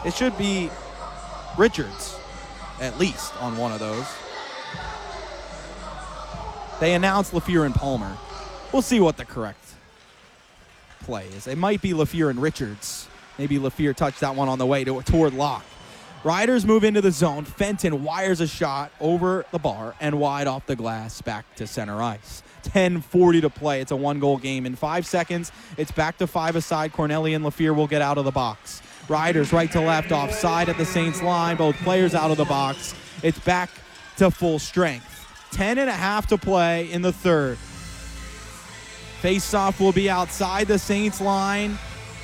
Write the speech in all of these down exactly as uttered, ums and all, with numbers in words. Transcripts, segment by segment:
It should be Richards, at least, on one of those. They announced LaFear and Palmer. We'll see what the correct play is. It might be LaFear and Richards. Maybe LaFear touched that one on the way to, toward Locke. Riders move into the zone. Fenton wires a shot over the bar and wide off the glass back to center ice. ten forty to play. It's a one-goal game. In five seconds, it's back to five aside. Corneli and LaFear will get out of the box. Riders right to left offside at the Saints line. Both players out of the box. It's back to full strength. ten and a half to play in the third. Face-off will be outside the Saints line.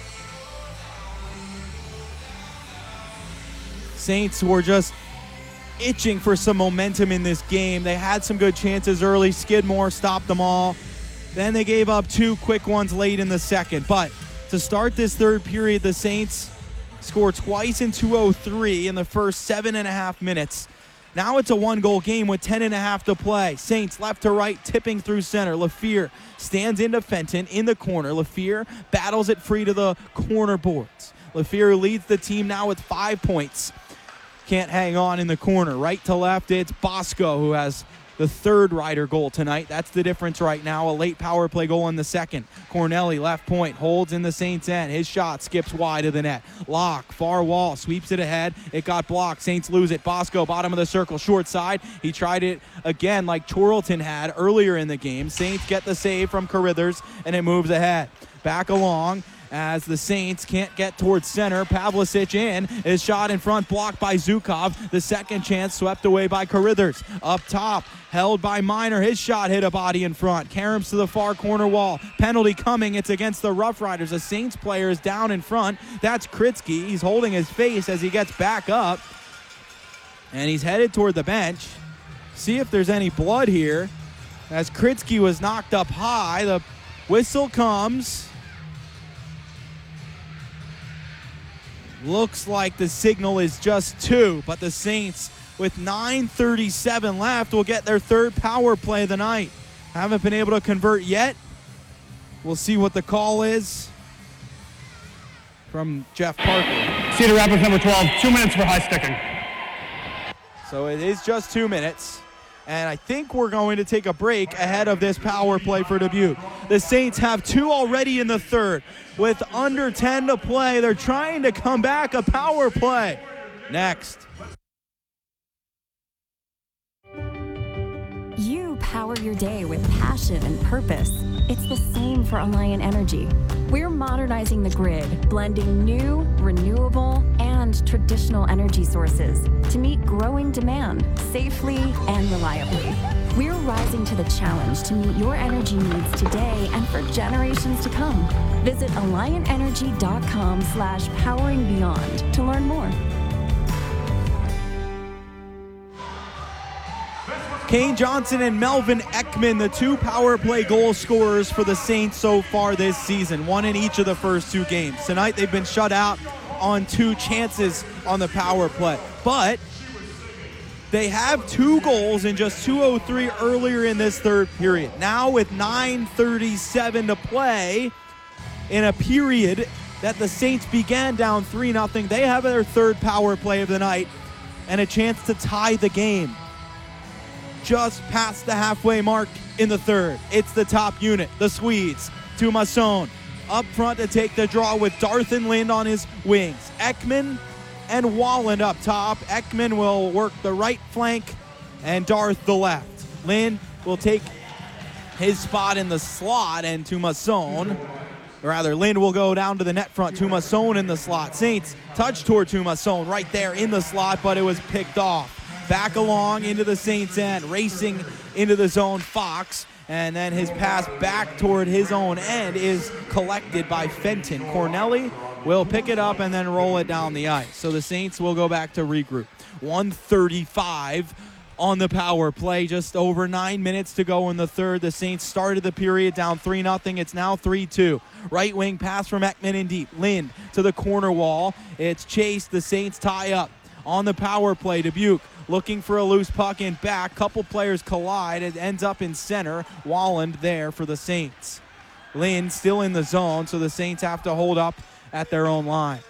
Saints were just itching for some momentum in this game. They had some good chances early. Skidmore stopped them all. Then they gave up two quick ones late in the second. But to start this third period, the Saints scored twice in two oh three in the first seven and a half minutes. Now it's a one-goal game with ten and a half to play. Saints left to right, tipping through center. LaFear stands into Fenton in the corner. LaFear battles it free to the corner boards. LaFear leads the team now with five points. Can't hang on in the corner. Right to left, it's Bosco who has the third Rider goal tonight. That's the difference right now. A late power play goal in the second. Corneli, left point, holds in the Saints' end. His shot skips wide of the net. Locke, far wall, sweeps it ahead. It got blocked. Saints lose it. Bosco, bottom of the circle, short side. He tried it again like Chorlton had earlier in the game. Saints get the save from Carithers, and it moves ahead. Back along as the Saints can't get towards center. Pavlicic in. His shot in front blocked by Zukov. The second chance swept away by Carithers. Up top, held by Miner. His shot hit a body in front. Karams to the far corner wall. Penalty coming. It's against the Rough Riders. A Saints player is down in front. That's Kritzky. He's holding his face as he gets back up. And he's headed toward the bench. See if there's any blood here. As Kritzky was knocked up high, the whistle comes. Looks like the signal is just two, but the Saints, with nine thirty-seven left, will get their third power play of the night. Haven't been able to convert yet. We'll see what the call is from Jeff Parker. Cedar Rapids number twelve, two minutes for high sticking. So it is just two minutes. And I think we're going to take a break ahead of this power play for Dubuque. The Saints have two already in the third. With under ten to play, they're trying to come back. A power play next. You power your day with passion and purpose. It's the same for Alliant Energy. We're modernizing the grid, blending new, renewable, and traditional energy sources to meet growing demand safely and reliably. We're rising to the challenge to meet your energy needs today and for generations to come. Visit alliant energy dot com slash powering beyond to learn more. Kane Johnson and Melvin Ekman, the two power play goal scorers for the Saints so far this season, one in each of the first two games. Tonight they've been shut out on two chances on the power play, but they have two goals in just two oh three earlier in this third period. Now with nine thirty-seven to play in a period that the Saints began down three nothing, they have their third power play of the night and a chance to tie the game. Just past the halfway mark in the third. It's the top unit, the Swedes, to Masson. Up front to take the draw with Darth and Lind on his wings. Ekman and Walland up top. Ekman will work the right flank and Darth the left. Lind will take his spot in the slot, and to Masson. Or rather, Lind will go down to the net front. To Masson in the slot. Saints touch toward to Masson right there in the slot, but it was picked off. Back along into the Saints' end, racing into the zone, Fox, and then his pass back toward his own end is collected by Fenton. Corneli will pick it up and then roll it down the ice. So the Saints will go back to regroup. one thirty-five on the power play, just over nine minutes to go in the third. The Saints started the period down three nothing. It's now three two. Right wing pass from Ekman in deep. Lind to the corner wall. It's chased. The Saints tie up on the power play. Dubuque looking for a loose puck in back. Couple players collide. It ends up in center. Walland there for the Saints. Lind still in the zone, so the Saints have to hold up at their own line.